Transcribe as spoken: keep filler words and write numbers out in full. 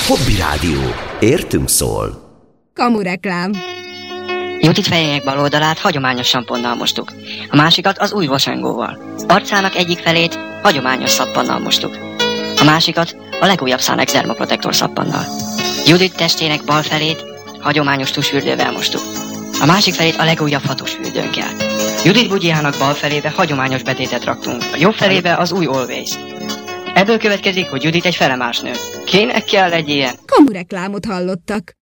Hobby Rádió. Értünk szól. Kamureklám. Judit fejének bal oldalát hagyományos samponnal mostuk, a másikat az új vasengóval. Arcának egyik felét hagyományos szappannal mostuk, a másikat a legújabb Sanex Dermaprotector szappannal. Judit testének bal felét hagyományos tusfürdővel mostuk, a másik felét a legújabb hatusfürdőnkkel. Judit bugyjának bal felébe hagyományos betétet raktunk, a jobb felébe az új Always. Ebből következik, hogy Judit egy felemás nő. Kinek kell egy ilyen? Kamureklámot hallottak.